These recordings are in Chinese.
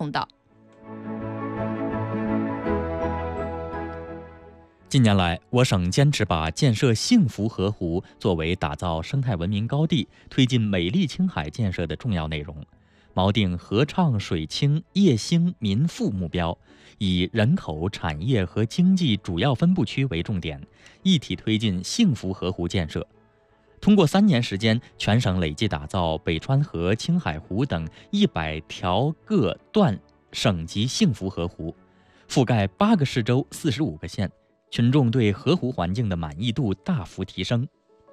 通道。 近年来，我省坚持把建设幸福河湖作为打造生态文明高地、推进美丽青海建设的重要内容，锚定河畅水清、业兴民富目标，以人口、产业和经济主要分布区为重点，一体推进幸福河湖建设。通过3年时间，全省累计打造北川河、青海湖等100条各段省级幸福河湖，覆盖8个市州、45个县。群众对河湖环境的满意度大幅提升。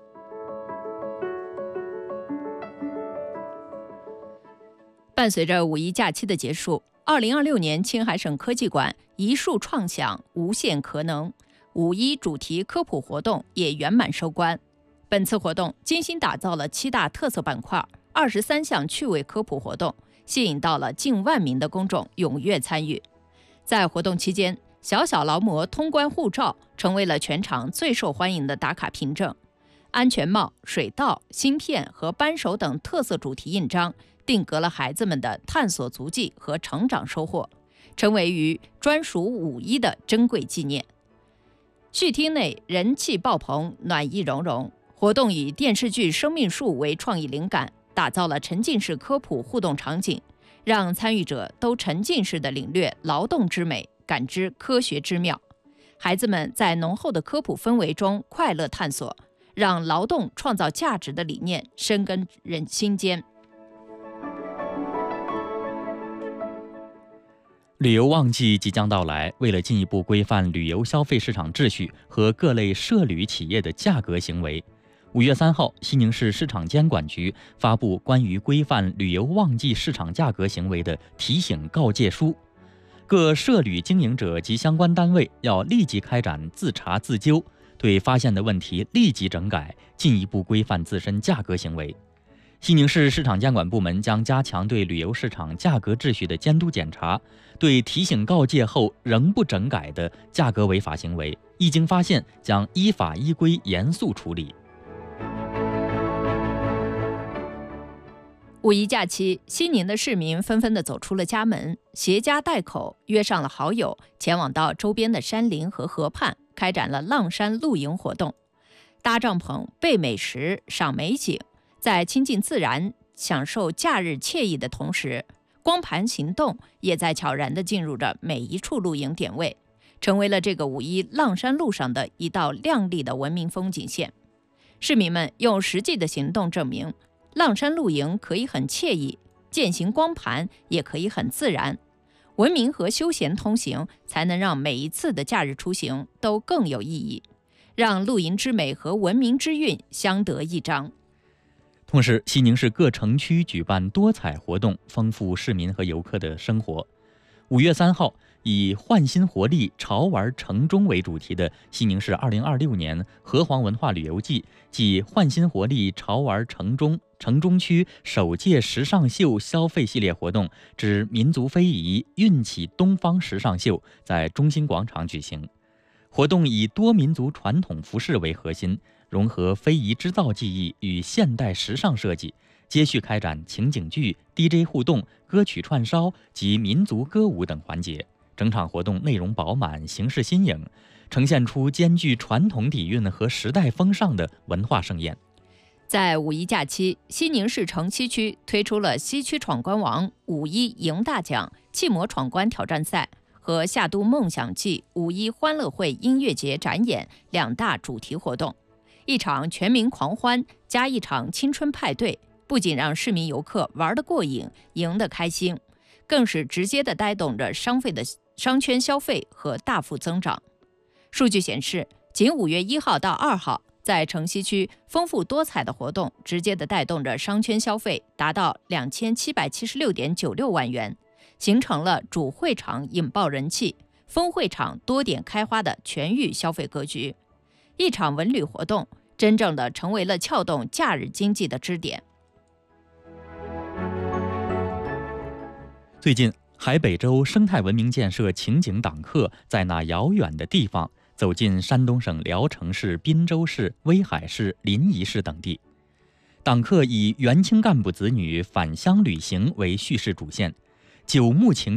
伴随着5一假期的结束，2026年青海省科技馆一树创想，无限可能5一主题科普活动也圆满收官。本次活动精心打造了7大特色板块，23项趣味科普活动，吸引到了近万名的公众踊跃参与。在活动期间，小小劳模通关护照成为了全场最受欢迎的打卡凭证，安全帽、水稻、芯片和扳手等特色主题印章定格了孩子们的探索足迹和成长收获，成为于专属5一的珍贵纪念。序厅内人气爆棚，暖意融融。活动以电视剧《生命树》为创意灵感，打造了沉浸式科普互动场景，让参与者都沉浸式地领略劳动之美，感知科学之妙。孩子们在浓厚的科普氛围中快乐探索，让劳动创造价值的理念深根人心间。 旅游旺季即将到来，为了进一步规范旅游消费市场秩序和各类涉旅企业的价格行为，5月3号，西宁市市场监管局发布关于规范旅游旺季市场价格行为的提醒告诫书。各涉旅经营者及相关单位要立即开展自查自纠，对发现的问题立即整改，进一步规范自身价格行为。西宁市市场监管部门将加强对旅游市场价格秩序的监督检查，对提醒告诫后仍不整改的价格违法行为，一经发现将依法依规严肃处理。 5一假期，西宁的市民纷纷地走出了家门，携家带口，约上了好友，前往到周边的山林和河畔，开展了浪山露营活动。搭帐篷、备美食、赏美景，在亲近自然、享受假日惬意的同时，光盘行动也在悄然地进入着每一处露营点位，成为了这个5一浪山路上的一道亮丽的文明风景线。市民们用实际的行动证明，浪山露营可以很惬意，践行光盘也可以很自然。文明和休闲通行，才能让每一次的假日出行都更有意义，让露营之美和文明之韵相得益彰。 同时，西宁市各城区举办多彩活动，丰富市民和游客的生活。5月3号，以焕新活力潮玩城中为主题的西宁市2026年河湟文化旅游季暨焕新活力潮玩城中区首届时尚秀消费系列活动之民族非遗运起东方时尚秀在中心广场举行。活动以多民族传统服饰为核心，融合非遗织造技艺与现代时尚设计，接续开展情景剧、DJ 互动、歌曲串烧及民族歌舞等环节。整场活动内容饱满，形式新颖，呈现出兼具传统底蕴和时代风尚的文化盛宴。 在5一假期，西宁市城西区推出了西区闯关王5一赢大奖气模闯关挑战赛和夏都梦想季5一欢乐会音乐节展演2大主题活动，一场全民狂欢加一场青春派对，不仅让市民游客玩得过瘾、赢得开心，更是直接地带动着商圈消费和大幅增长。数据显示，仅5月1号到2号，在城西区丰富多彩的活动，直接地带动着商圈消费达到2776.96万元，形成了主会场引爆人气、分会场多点开花的全域消费格局。一场文旅活动，真正的成为了撬动假日经济的支点。 最近，海北州生态文明建设情景党课在那遥远的地方走进山东省聊城市、滨州市、威海市、临沂市等地。党课以元青干部子女返乡旅行为叙事主线，九牧情